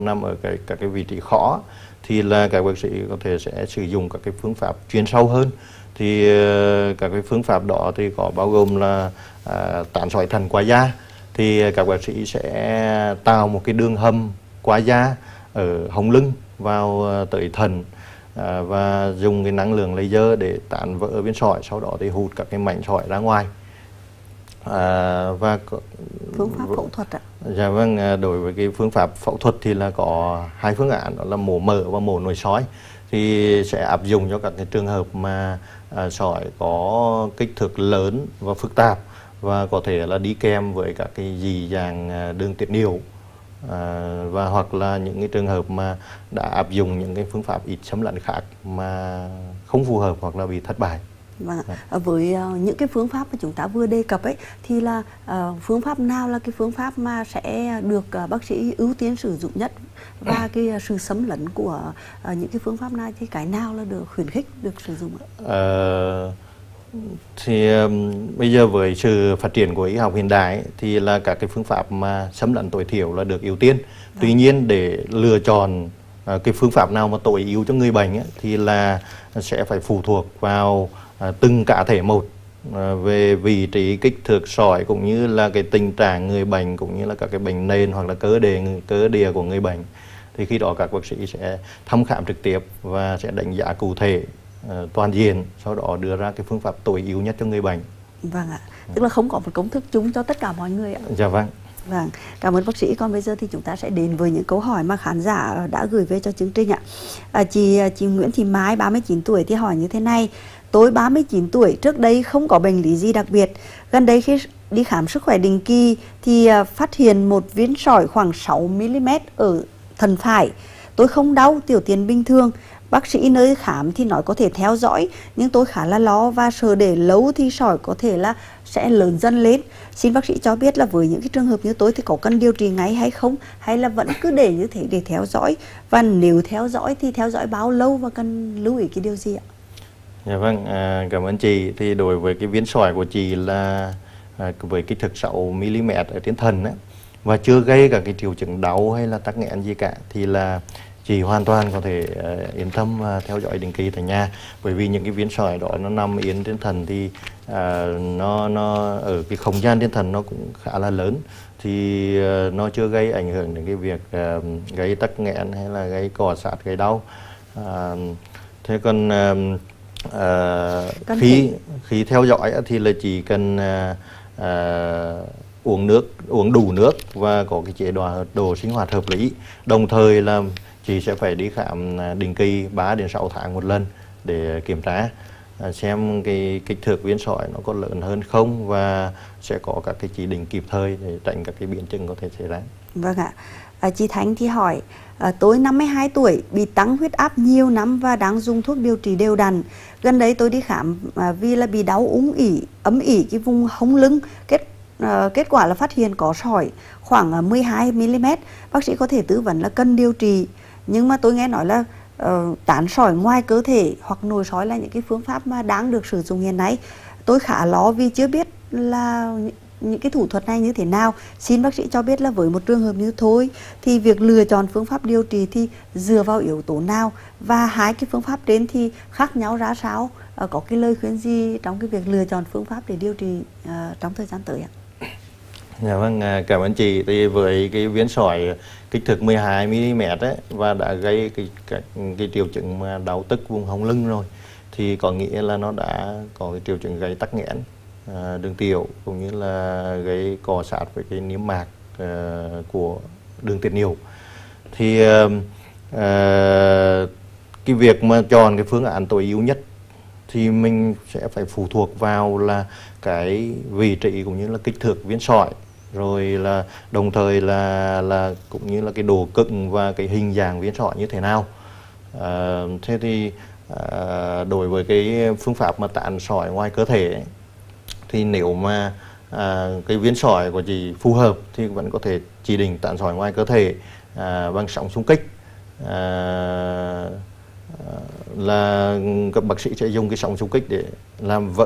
nằm ở các cái vị trí khó thì là các bác sĩ có thể sẽ sử dụng các cái phương pháp chuyên sâu hơn. Thì các cái phương pháp đó thì có bao gồm là tán sỏi thận qua da, thì các bác sĩ sẽ tạo một cái đường hầm qua da ở hông lưng vào tới thận, và dùng cái năng lượng laser để tán vỡ viên sỏi, sau đó thì hút các cái mảnh sỏi ra ngoài. Và phương pháp phẫu thuật ạ? Dạ vâng, đối với cái phương pháp phẫu thuật thì là có hai phương án, đó là mổ mở và mổ nội soi. Thì sẽ áp dụng cho các cái trường hợp mà sỏi có kích thước lớn và phức tạp, và có thể là đi kèm với các cái dị dạng đường tiết niệu, và hoặc là những cái trường hợp mà đã áp dụng những cái phương pháp ít xâm lấn khác mà không phù hợp hoặc là bị thất bại. Vâng ạ. Với những cái phương pháp mà chúng ta vừa đề cập ấy, thì là phương pháp nào là cái phương pháp mà sẽ được bác sĩ ưu tiên sử dụng nhất, và cái sự xâm lấn của những cái phương pháp này thì cái nào là được khuyến khích được sử dụng ạ? Thì bây giờ với sự phát triển của y học hiện đại ấy, thì là các cái phương pháp mà xâm lấn tối thiểu là được ưu tiên. Tuy nhiên để lựa chọn cái phương pháp nào mà tối ưu cho người bệnh ấy, thì là sẽ phải phụ thuộc vào từng cá thể một, về vị trí, kích thước sỏi, cũng như là cái tình trạng người bệnh, cũng như là các cái bệnh nền hoặc là cơ địa của người bệnh. Thì khi đó các bác sĩ sẽ thăm khám trực tiếp và sẽ đánh giá cụ thể, toàn diện, sau đó đưa ra cái phương pháp tối ưu nhất cho người bệnh. Vâng ạ. Tức là không có một công thức chung cho tất cả mọi người ạ? Dạ vâng. Vâng, cảm ơn bác sĩ. Còn bây giờ thì chúng ta sẽ đến với những câu hỏi mà khán giả đã gửi về cho chương trình ạ. Chị Nguyễn Thị Mai, 39 tuổi thì hỏi như thế này: tôi 39 tuổi, trước đây không có bệnh lý gì đặc biệt. Gần đây khi đi khám sức khỏe định kỳ thì phát hiện một viên sỏi khoảng 6 mm ở thận phải. Tôi không đau, tiểu tiện bình thường. Bác sĩ nơi khám thì nói có thể theo dõi, nhưng tôi khá là lo và sợ để lâu thì sỏi có thể là sẽ lớn dần lên. Xin bác sĩ cho biết là với những cái trường hợp như tôi thì có cần điều trị ngay hay không, hay là vẫn cứ để như thế để theo dõi, và nếu theo dõi thì theo dõi bao lâu và cần lưu ý cái điều gì ạ? Dạ vâng, cảm ơn chị. Thì đối với cái viên sỏi của chị là với kích thước 6 mm ở trên thận ấy, và chưa gây cả cái triệu chứng đau hay là tắc nghẽn gì cả, thì là chị hoàn toàn có thể yên tâm theo dõi định kỳ tại nhà. Bởi vì những cái viên sỏi đó nó nằm yên trên thận thì nó ở cái không gian trên thận nó cũng khá là lớn, thì nó chưa gây ảnh hưởng đến cái việc gây tắc nghẽn hay là gây cò sát, gây đau. Thế còn khi theo dõi thì là chỉ cần uống đủ nước và có cái chế độ sinh hoạt hợp lý. Đồng thời là chị sẽ phải đi khám định kỳ 3 đến 6 tháng một lần để kiểm tra xem cái kích thước viên sỏi nó có lớn hơn không, và sẽ có các cái chỉ định kịp thời để tránh các cái biến chứng có thể xảy ra. Vâng ạ. Chị Thanh thì hỏi: tôi 52 tuổi, bị tăng huyết áp nhiều năm và đang dùng thuốc điều trị đều đặn. Gần đây tôi đi khám vì là bị đau ấm ỉ cái vùng hông lưng. Kết quả là phát hiện có sỏi khoảng 12 mm. Bác sĩ có thể tư vấn là cần điều trị. Nhưng mà tôi nghe nói là tán sỏi ngoài cơ thể hoặc nội soi là những cái phương pháp mà đang được sử dụng hiện nay. Tôi khá lo vì chưa biết là những cái thủ thuật này như thế nào. Xin bác sĩ cho biết là với một trường hợp như tôi thì việc lựa chọn phương pháp điều trị thì dựa vào yếu tố nào, và hai cái phương pháp đến thì khác nhau ra sao? Có cái lời khuyên gì trong cái việc lựa chọn phương pháp để điều trị trong thời gian tới ạ? Dạ vâng, cảm ơn chị. Thì với cái viên sỏi kích thước 12 mm ấy, và đã gây cái triệu chứng mà đau tức vùng hông lưng rồi, thì có nghĩa là nó đã có cái triệu chứng gây tắc nghẽn đường tiểu, cũng như là gây cò sát với cái niêm mạc của đường tiết niệu. Thì cái việc mà chọn cái phương án tối ưu nhất thì mình sẽ phải phụ thuộc vào là cái vị trí cũng như là kích thước viên sỏi, rồi là đồng thời là cũng như là cái độ cứng và cái hình dạng viên sỏi như thế nào. Thế thì đối với cái phương pháp mà tán sỏi ngoài cơ thể ấy, thì nếu mà cái viên sỏi của chị phù hợp thì vẫn có thể chỉ định tán sỏi ngoài cơ thể bằng sóng xung kích. Là các bác sĩ sẽ dùng cái sóng xung kích để làm vỡ